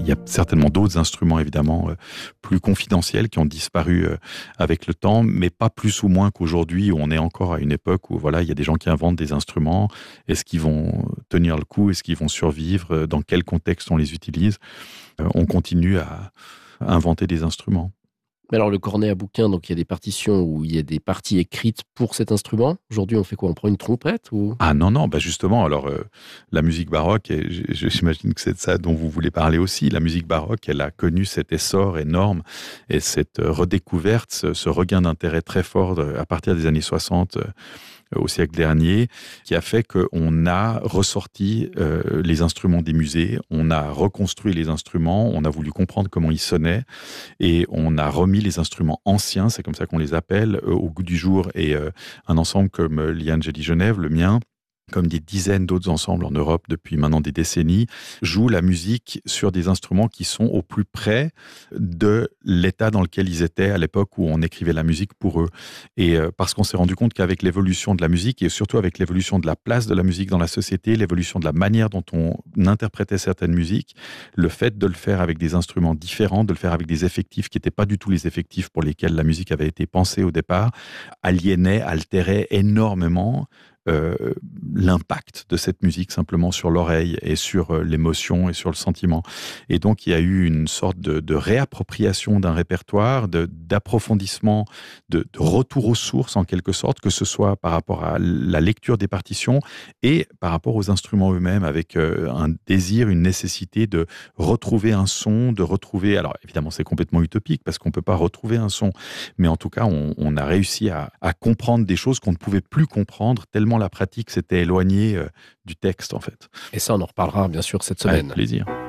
Il y a certainement d'autres instruments, évidemment, plus confidentiels qui ont disparu avec le temps, mais pas plus ou moins qu'aujourd'hui, où on est encore à une époque où voilà, il y a des gens qui inventent des instruments. Est-ce qu'ils vont tenir le coup? Est-ce qu'ils vont survivre? Dans quel contexte on les utilise? On continue à inventer des instruments. Mais alors, le cornet à bouquin, donc il y a des partitions où il y a des parties écrites pour cet instrument. Aujourd'hui, on fait quoi? On prend une trompette ou... Ah non, non, bah justement, alors la musique baroque, et j'imagine que c'est de ça dont vous voulez parler aussi, la musique baroque, elle a connu cet essor énorme et cette redécouverte, ce regain d'intérêt très fort à partir des années 60 au siècle dernier, qui a fait qu'on a ressorti les instruments des musées, on a reconstruit les instruments, on a voulu comprendre comment ils sonnaient, et on a remis les instruments anciens, c'est comme ça qu'on les appelle, au goût du jour. Et un ensemble comme l'Iangeli Genève, le mien, comme des dizaines d'autres ensembles en Europe depuis maintenant des décennies, jouent la musique sur des instruments qui sont au plus près de l'état dans lequel ils étaient à l'époque où on écrivait la musique pour eux. Et parce qu'on s'est rendu compte qu'avec l'évolution de la musique, et surtout avec l'évolution de la place de la musique dans la société, l'évolution de la manière dont on interprétait certaines musiques, le fait de le faire avec des instruments différents, de le faire avec des effectifs qui n'étaient pas du tout les effectifs pour lesquels la musique avait été pensée au départ, aliénait, altérait énormément l'impact de cette musique simplement sur l'oreille et sur l'émotion et sur le sentiment. Et donc, il y a eu une sorte de réappropriation d'un répertoire, d'approfondissement, de retour aux sources en quelque sorte, que ce soit par rapport à la lecture des partitions et par rapport aux instruments eux-mêmes, avec un désir, une nécessité de retrouver un son, de retrouver... Alors, évidemment, c'est complètement utopique parce qu'on ne peut pas retrouver un son, mais en tout cas, on a réussi à comprendre des choses qu'on ne pouvait plus comprendre tellement la pratique s'était éloignée du texte, en fait. Et ça, on en reparlera bien sûr cette Avec semaine. plaisir.